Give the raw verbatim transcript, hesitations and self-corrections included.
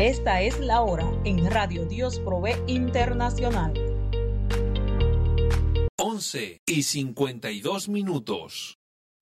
Esta es la hora en Radio Dios Provee Internacional. once y cincuenta y dos minutos.